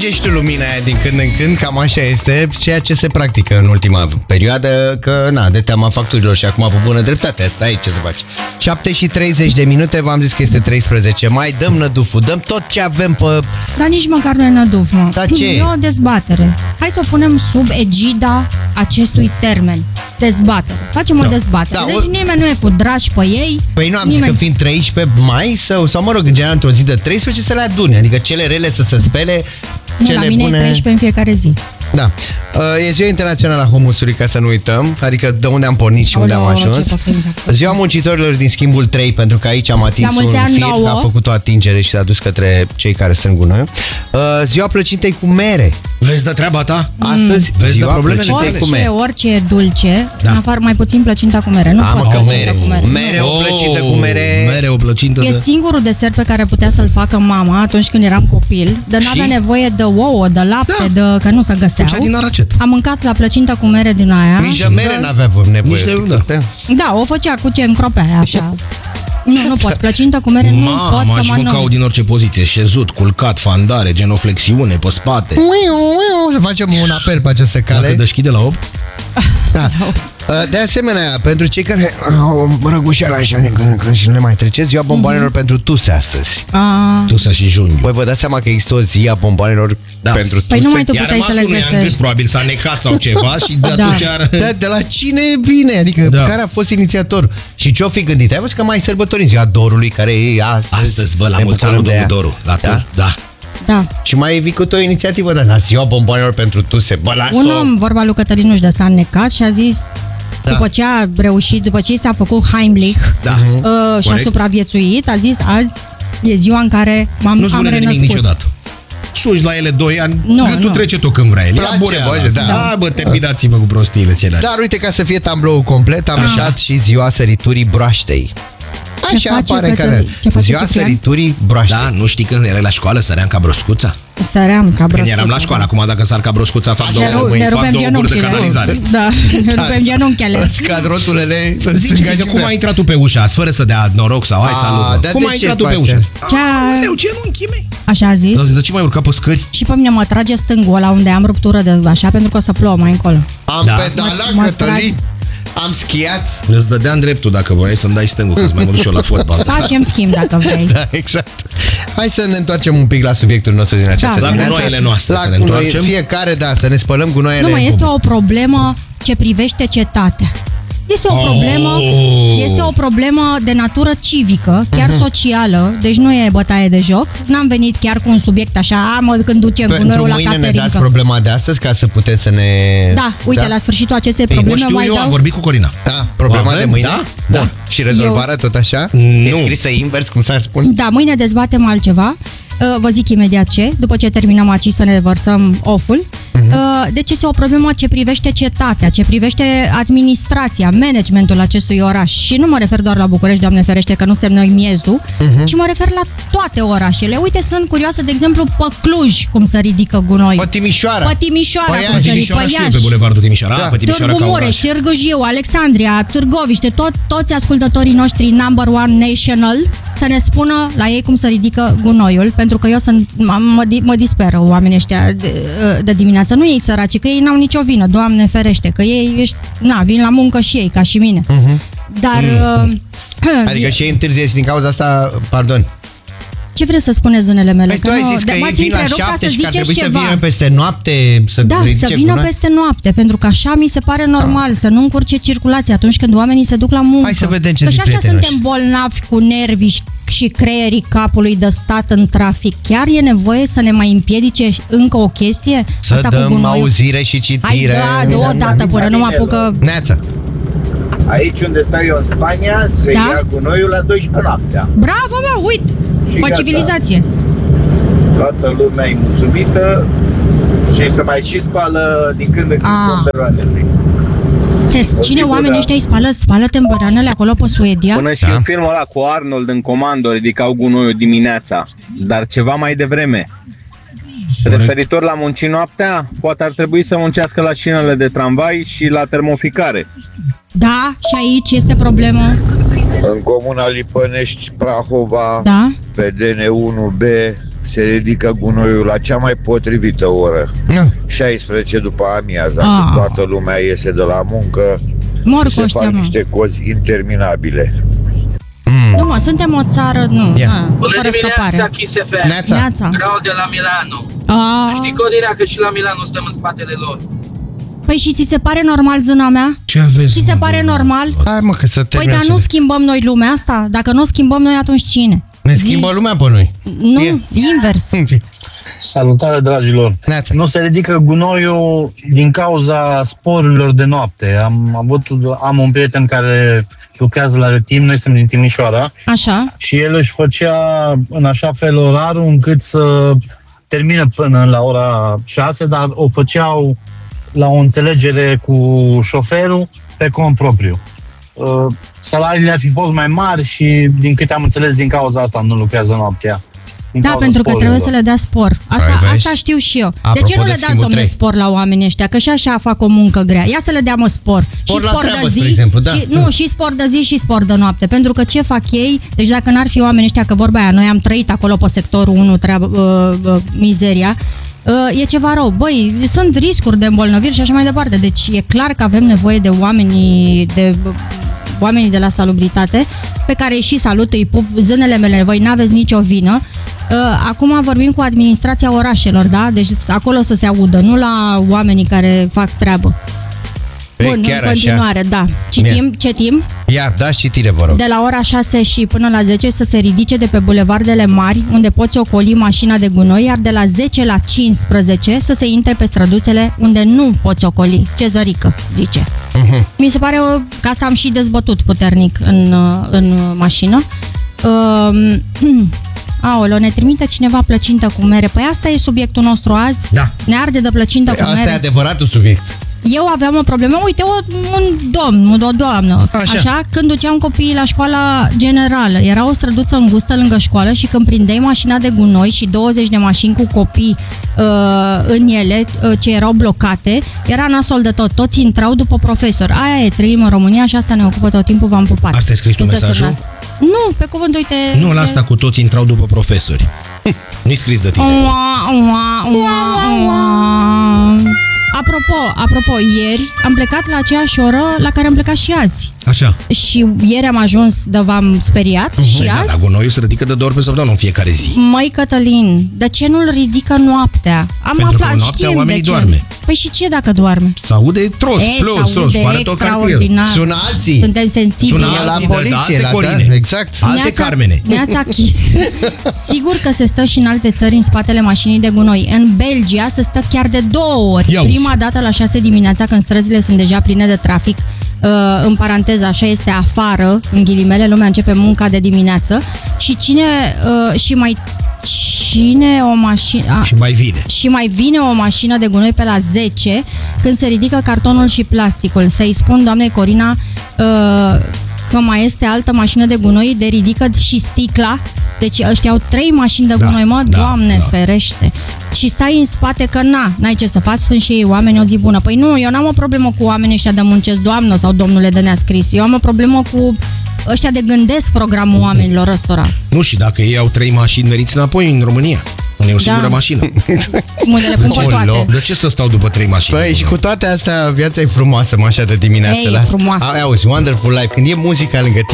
stinge și tu lumina aia din când în când, cam așa este ceea ce se practică în ultima perioadă, că na, de teama facturilor și acum pe bună dreptate, asta e ce să faci. 7 și 30 de minute, v-am zis că este 13 mai, dăm năduful, dăm tot ce avem pe... Dar nici măcar nu e năduf, mă. Dar ce? E o dezbatere. Hai să o punem sub egida acestui termen. Dezbatere. Facem o dezbatere. Deci nimeni nu e cu dragi pe ei. Păi nu am zis că fiind 13 mai sau mă rog, în general într-o zi de 13 să le adune, adică cele rele să se spele, nu, cele la mine bune... e 13 în fiecare zi. Da. E ziua internațională a humusului, ca să nu uităm, adică de unde am pornit și unde am ajuns. Ziua muncitorilor din schimbul 3, pentru că aici am atins un fir, a făcut o atingere și s-a dus către cei care strâng gunoiul. Ziua plăcintei cu mere. Vezi de treaba ta? Astăzi, vezi ziua plăcintei cu mere. Orice dulce, în afară mai puțin plăcinta cu mere. Nu pot mere cu mere. Mere o plăcintă cu mere. Mere o plăcintă e singurul desert pe care putea să-l facă mama atunci când eram copil, dar n-avea nevoie de ouă, de lapte, că nu se găseau. Din Aracet. Am mâncat la plăcintă cu mere din aia. Nici de mere n-avea nevoie. Da, o făcea cu ce încropea aia, așa. Nu pot. Plăcintă cu mere nu pot să mănânc. Măcau din orice poziție. Șezut, culcat, fandare, genoflexiune, pe spate. Să facem un apel pe această cale. Dacă deschide la 8? Da. De asemenea, pentru cei care au răgușeală așa de când și nu le mai treceți, ziua bomboanelor pentru tuse astăzi. Tusea și junghiul. Păi vă dați seama că există o zi a bomboanelor pentru tuse? Păi numai tu puteai să le găsești. Probabil s-a necat sau ceva și de atunci de la cine vine? Adică care a fost inițiator? Și ce-o fi gândit? Ai văzut că mai sărbătorim ziua dorului, care e astăzi. Bă, la mulți ani domnul Doru. Da. Și mai vii cu o inițiativă de la ziua bomboanelor pentru tuse. Un om, vorba lui Cătălinuș, de s-a necat și a zis, după ce a reușit, după ce s-a făcut Heimlich și a supraviețuit, a zis, azi e ziua în care am renăscut. Niciodată. Sugi la ele 2 ani, gâtul trece tot când vrea. Bă, terminați-vă cu prostiile celea. Dar uite, ca să fie tabloul complet, am ieșat și ziua săriturii broaștei. Așa apare care ziua săriturii broaștei. Da, nu știi când erai la școală, săream ca broscuța? Săream ca broscuța. Când eram la școală, acum dacă sar ca broscuța, fac două guri de canalizare. Da, ne rupem genunchile. Scad rotulele. Zici, cum ai intrat tu pe ușa, fără să dea noroc sau hai salut? Cum ai intrat tu pe ușa? Meu genunchii mei. Așa a zis. De ce mai urca pe scări? Și pe mine mă trage stângul ăla unde am ruptură de așa, pentru că o să plouă mai încolo. Am pedalat, Cătălin. Am schiat. Îți dădeam dreptul dacă voiai să-mi dai stângul, ca să mai mă duc și eu la fotbal. Facem schimb dacă vrei. Da, exact. Hai să ne întoarcem un pic la subiectul nostru din această dimineață. La gunoaiele noastre să ne întoarcem. Fiecare, să ne spălăm gunoaiele. Nu, este o problemă ce privește cetatea. Este o problemă de natură civică, chiar socială, deci nu e bătaie de joc. N-am venit chiar cu un subiect așa, când ducem gunoiul la caterincă. Pentru mâine ne dați problema de astăzi ca să putem să ne... Da, uite, la sfârșitul acestei probleme mai dau... am vorbit cu Corina. Da, problema de mâine? Da. Și rezolvarea tot așa? Nu. E scrisă invers, cum s-ar spune? Da, mâine dezbatem altceva. Vă zic imediat ce, după ce terminăm aici să ne vărsăm oful. Deci este o problemă ce privește cetatea, ce privește administrația, managementul acestui oraș. Și nu mă refer doar la București, Doamne ferește, că nu suntem noi miezul, ci mă refer la toate orașele. Uite, sunt curioasă, de exemplu, pe Cluj, cum se ridică gunoi. Pe Timișoara. Pe Timișoara, cum se ridică, pe Iași. Pe Bulevardul Timișoara, pe Timișoara Târgu Mureș, Târgu Jiu, Alexandria, Târgoviște, toți ascultătorii noștri number one national să ne spună la ei cum se ridică gunoiul, pentru că eu mă disperă oamenii ăștia de dimineață. Nu ei săraci, că ei n-au nicio vină, Doamne ferește, că ei vin la muncă și ei, ca și mine. Dar... Adică și ei întârziezi din cauza asta, pardon. Ce vreți să spuneți, zânele mele? Păi tu ai zis că ei vin la 7 și că ar trebui să vină peste noapte. Să vină peste noapte, pentru că așa mi se pare normal, să nu încurce circulația atunci când oamenii se duc la muncă. Hai să vedem ce zic prietenul. Și așa suntem bolnavi cu nervi și creierii capului de stat în trafic. Chiar e nevoie să ne mai împiedice încă o chestie? Să asta dăm auzire și citire. Hai, o dată până nu mă apucă... Neața. Aici unde stau eu în Spania, se ia gunoiul la 12 noaptea. Bravo, mă, uite! Pe civilizație. Toată lumea e mulțumită și se mai și spală din când în când tomberoanele. Cine oamenii ăștia îi spală temberoanele acolo pe Suedia? Până și în filmul ăla cu Arnold în comando ridicau gunoiul dimineața, dar ceva mai devreme. Referitor la munci noaptea, poate ar trebui să muncească la șinele de tramvai și la termoficare. Da, și aici este problemă. În comuna Lipănești, Prahova, da? pe DN1B, se ridică gunoiul la cea mai potrivită oră. 16 după amiaza, când toată lumea iese de la muncă. Și se fac niște cozi interminabile. Nu, mă, suntem o țară, nu, fără scăpare. Neața. Vreau de la Milano. Să știi, Corina, că și la Milano stăm în spatele lor. Păi și ți se pare normal, zâna mea? Ce aveți? Ți se pare normal? Hai, mă, că să Păi, dar nu schimbăm noi lumea asta? Dacă nu schimbăm noi, atunci cine? Ne schimbă lumea pe noi. Nu, invers. Salutare, dragilor! Nu se ridică gunoiul din cauza sporurilor de noapte. Am un prieten care lucrează la Retim, noi suntem din Timișoara. Așa. Și el își făcea în așa fel orarul încât să termină până la ora 6, dar o făceau la o înțelegere cu șoferul pe cont propriu. Salariile ar fi fost mai mari și, din câte am înțeles, din cauza asta nu lucrează noaptea. Da, pentru că trebuie să le dea spor. Asta știu și eu. De ce nu le dați, domnule, spor la oamenii ăștia? Că și așa fac o muncă grea. Ia să le dea, mă, spor. Spor și spor de treabă, zi, spre exemplu, da. și spor de zi și spor de noapte. Pentru că ce fac ei? Deci dacă n-ar fi oamenii ăștia, că vorba aia, noi am trăit acolo pe sectorul 1, mizeria, e ceva rău. Băi, sunt riscuri de îmbolnăviri și așa mai departe. Deci e clar că avem nevoie de oamenii de la salubritate, pe care și salut, îi pup, zânele mele, voi n-aveți nicio vină. Acum vorbim cu administrația orașelor, da? Deci acolo să se audă, nu la oamenii care fac treabă. Bun, în continuare, așa? Da. Citim? Ia, da, citire, vă rog. De la ora 6 și până la 10 să se ridice de pe bulevardele mari, unde poți ocoli mașina de gunoi, iar de la 10 la 15 să se intre pe străduțele unde nu poți ocoli. Cezărică, zice. Mi se pare că asta am și dezbătut puternic în mașină. Aoleo, ne trimite cineva plăcintă cu mere. Păi asta e subiectul nostru azi. Da. Ne arde de plăcintă cu mere. Asta e adevăratul subiect. Eu aveam o problemă, uite, o doamnă, așa, când duceam copiii la școala generală, era o străduță îngustă lângă școală și când prindeai mașina de gunoi și 20 de mașini cu copii în ele, ce erau blocate, era nasol de tot, toți intrau după profesor. Aia e, trăim în România și asta ne ocupă tot timpul, v-am pupat. Asta e scris tu mesajul? Nu, pe cuvânt, uite... Nu, la asta cu toți intrau după profesori. Nu-i scris de tine. Apropo, ieri am plecat la aceeași oră la care am plecat și azi. Așa. Și ieri am ajuns de v-am speriat și azi... Dar gunoiul se ridică de 2 ori pe săptămână, în fiecare zi. Măi, Cătălin, de ce nu-l ridică noaptea? Pentru aflat, că noaptea oamenii doarme. Păi și ce dacă doarme? S-aude tros, pare tot extraordinar. Sună alții. Suntem sensibili. Sună la poliție, la Corine. Exact. Alte Carmene. Ne-ați achis. Sigur că se stă și în alte țări în spatele mașinii de gunoi. În Belgia se stă chiar de 2 ori. Prima dată la 6 dimineața, când străzile sunt deja pline de trafic. În paranteză, așa este afară, în ghilimele, lumea începe munca de dimineață. Și mai vine o mașină de gunoi pe la 10, când se ridică cartonul și plasticul. Să-i spun doamnei Corina că mai este altă mașină de gunoi de ridică și sticla. Deci ăștia au 3 mașini de gunoi, mă, Doamne ferește. Și stai în spate că n-ai ce să faci, sunt și ei oameni, o zi bună. Păi nu, eu n-am o problemă cu oamenii ăștia de muncesc, doamnă sau domnule de ne-a-scris. Eu am o problemă cu ăștia de gândesc programul oamenilor ăstora. Nu, și dacă ei au 3 mașini, meriți înapoi în România. Nu e o singură mașină. Unde le pun pe toate. De ce să stau după 3 mașini? Păi și cu toate astea, viața e frumoasă, mă, așa de dimineață. E frumoasă. Auzi, Wonderful Life, când e muzica lângă tine.